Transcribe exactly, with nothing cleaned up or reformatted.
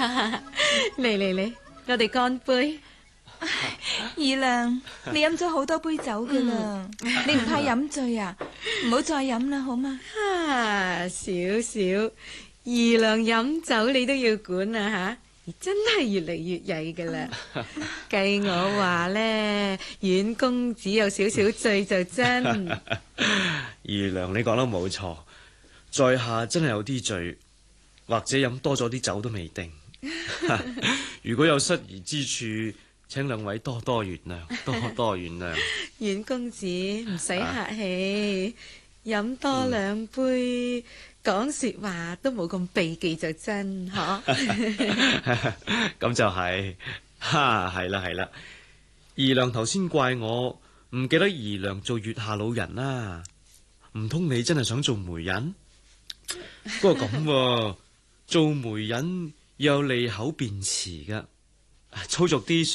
嚟嚟嚟，我哋乾杯。 二娘，你飲咗好多杯酒噶啦，嗯、你唔怕飲醉啊？唔好再飲啦，好嗎？ 啊，少少，二娘飲酒你都要管啊吓！你真係越嚟越曳噶啦。計我話呢，阮公子有少少醉就真。 二娘，你講得冇錯，在下真係有啲醉，或者飲多咗啲酒都未定。如果有失儀之處，請兩位多多原諒，多多原諒。 阮公子唔使客氣，飲、啊、多兩杯，講、嗯、說話都冇咁避忌就真，嗬。 咁就係、是，哈，係啦係啦。二娘頭先怪我唔記得二娘做月下老人啦，唔通你真係想做媒人？不過咁、啊，做媒人要有利口辯詞噶，粗俗啲